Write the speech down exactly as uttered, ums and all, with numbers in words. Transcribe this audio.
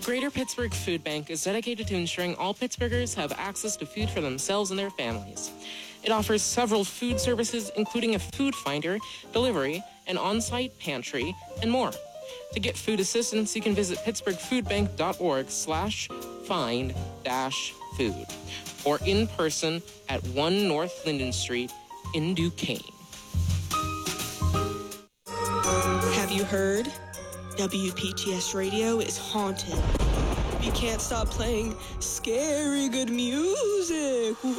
Greater Pittsburgh Food Bank is dedicated to ensuring all Pittsburghers have access to food for themselves and their families. It offers several food services, including a food finder, delivery, an on-site pantry, and more. To get food assistance, you can visit pittsburghfoodbank.org slash find dash food or in person at one North Linden Street in Duquesne. Have you heard? W P T S Radio is haunted. We can't stop playing scary good music.